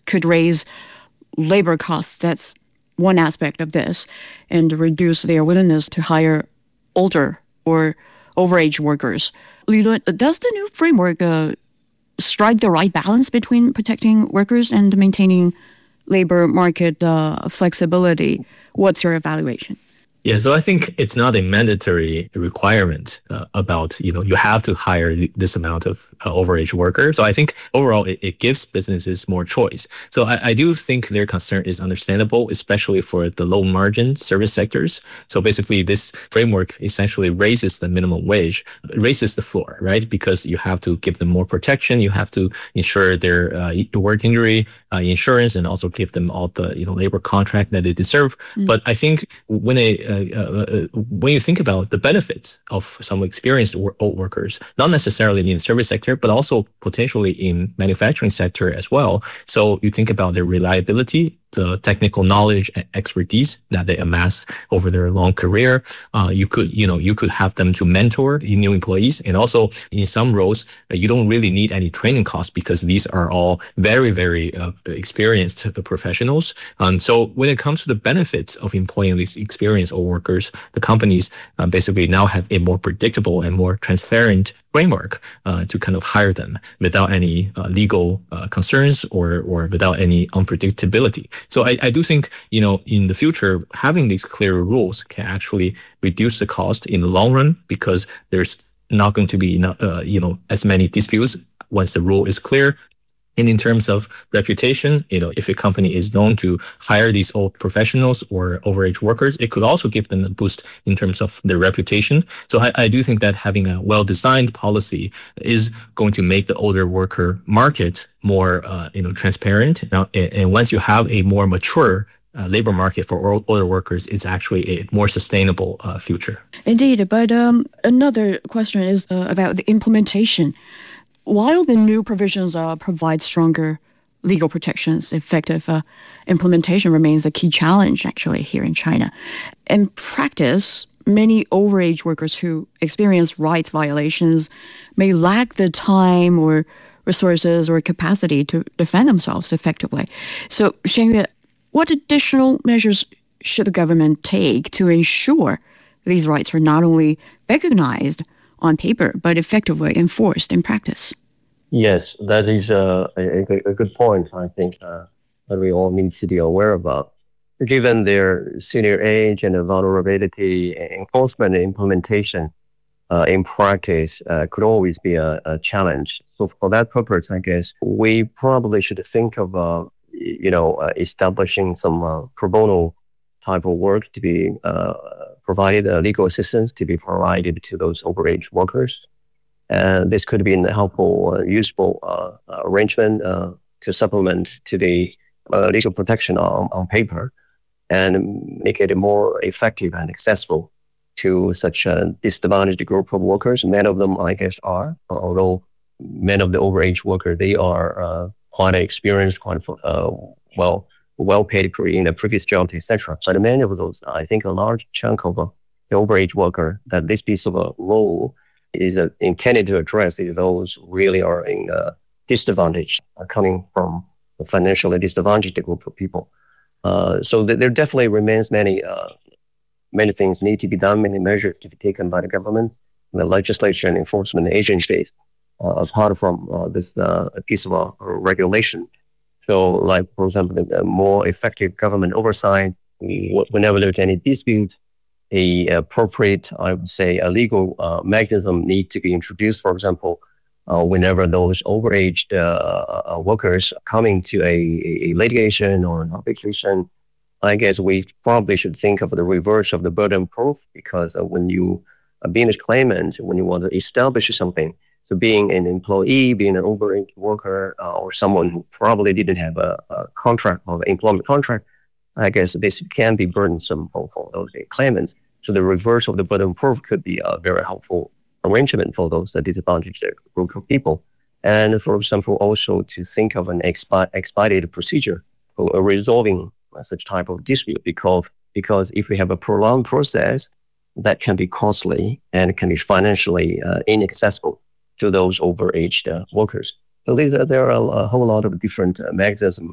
could raise labor costs. That's one aspect of this, and reduce their willingness to hire older or overage workers. Li Lun, does the new framework strike the right balance between protecting workers and maintaining labor market flexibility? What's your evaluation? Yeah, so I think it's not a mandatory requirement about, you have to hire this amount of overage workers. So I think overall it gives businesses more choice. So I do think their concern is understandable, especially for the low margin service sectors. So basically this framework essentially raises the minimum wage, raises the floor, right? Because you have to give them more protection. You have to ensure their work injury insurance, and also give them all the labor contract that they deserve. But I think when you think about the benefits of some experienced old workers, not necessarily in the service sector, but also potentially in manufacturing sector as well. So you think about their reliability, the technical knowledge and expertise that they amass over their long career. You could have them to mentor new employees, and also in some roles you don't really need any training costs because these are all very, very experienced professionals. So when it comes to the benefits of employing these experienced old workers, the companies basically now have a more predictable and more transparent framework to kind of hire them without any legal concerns or without any unpredictability. So I do think, in the future, having these clear rules can actually reduce the cost in the long run, because there's not going to be, as many disputes once the rule is clear. And in terms of reputation, if a company is known to hire these old professionals or overage workers, it could also give them a boost in terms of their reputation. So I do think that having a well-designed policy is going to make the older worker market more, transparent. Now, and once you have a more mature labor market for older workers, it's actually a more sustainable future. Indeed, but another question is about the implementation. While the new provisions provide stronger legal protections, effective implementation remains a key challenge, actually, here in China. In practice, many overage workers who experience rights violations may lack the time or resources or capacity to defend themselves effectively. So, Shen-Yue, what additional measures should the government take to ensure these rights are not only recognized on paper, but effectively enforced in practice? Yes, that is a good point, I think, that we all need to be aware about. Given their senior age and the vulnerability, enforcement and implementation in practice could always be a challenge. So for that purpose, I guess, we probably should think of, establishing some pro bono type of work to be provided, legal assistance to be provided to those overage workers. And this could be a helpful, useful arrangement to supplement to the legal protection on paper and make it more effective and accessible to such a disadvantaged group of workers. Many of them, I guess, are, although many of the overage workers, they are quite experienced, quite well-paid in the previous jobs, etc. But many of those, I think a large chunk of the overage worker, that this piece of a role is intended to address is those really are in disadvantage, coming from a financially disadvantaged group of people. So there definitely remains many things need to be done, many measures to be taken by the government, the legislature and enforcement agencies apart from this piece of regulation. So like, for example, the more effective government oversight, whenever there's any dispute, a appropriate, I would say, a legal mechanism need to be introduced. For example, whenever those overaged workers coming to a litigation or an arbitration, I guess we probably should think of the reverse of the burden of proof, because when you being a claimant, when you want to establish something, so being an employee, being an overaged worker, or someone who probably didn't have a contract or employment contract, I guess this can be burdensome for those claimants. So the reverse of the burden of proof could be a very helpful arrangement for those disadvantaged group of people. And for example, also to think of an expedited procedure for resolving such type of dispute, because if we have a prolonged process, that can be costly and can be financially inaccessible to those overaged workers. So there are a whole lot of different mechanisms